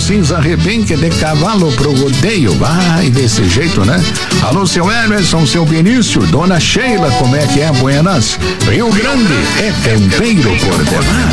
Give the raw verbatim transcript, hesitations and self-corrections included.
cinza rebenque de cavalo pro rodeio. Vai desse jeito, né? Alô, seu Emerson, seu Benício, dona Sheila, como é que é, buenas? Rio Grande é campeiro por demais.